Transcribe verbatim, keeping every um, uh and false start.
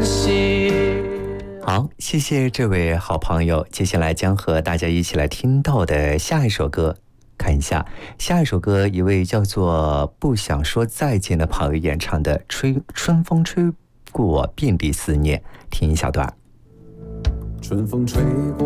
系。 好，谢谢这位好朋友。接下来将和大家一起来听到的下一首歌，看一下下一首歌，一位叫做不想说再见的朋友演唱的《吹春风吹过遍地思念》，听一小段。 春风吹过